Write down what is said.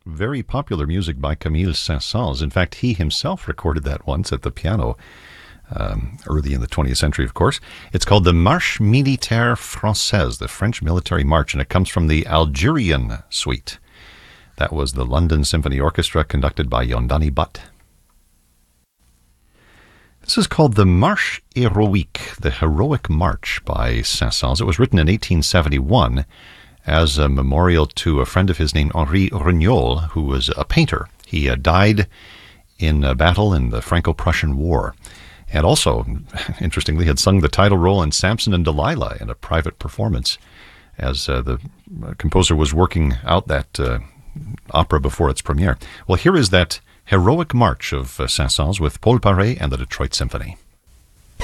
Very popular music by Camille Saint-Saëns. In fact, he himself recorded that once at the piano, early in the 20th century, of course. It's called the Marche Militaire Française, the French military march, and it comes from the Algerian Suite. That was the London Symphony Orchestra, conducted by Yondani Butt. This is called the Marche Héroïque, the Heroic March by Saint-Saëns. It was written in 1871 as a memorial to a friend of his named Henri Regnault, who was a painter. He died in a battle in the Franco-Prussian War, and also, interestingly, had sung the title role in Samson and Delilah in a private performance as the composer was working out that opera before its premiere. Well, here is that Heroic March of Saint-Saëns with Paul Paré and the Detroit Symphony.